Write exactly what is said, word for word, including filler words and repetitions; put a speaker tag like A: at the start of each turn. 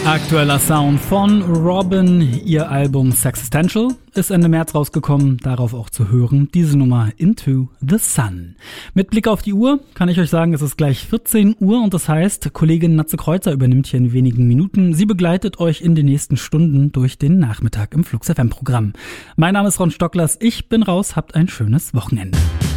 A: Aktueller Sound von Robin. Ihr Album Sexistential ist Ende März rausgekommen, darauf auch zu hören diese Nummer Into the Sun. Mit Blick auf die Uhr kann ich euch sagen, es ist gleich vierzehn Uhr und das heißt, Kollegin Natze Kreuzer übernimmt hier in wenigen Minuten. Sie begleitet euch in den nächsten Stunden durch den Nachmittag im Flux F M Programm. Mein Name ist Ron Stocklers, ich bin raus, habt ein schönes Wochenende.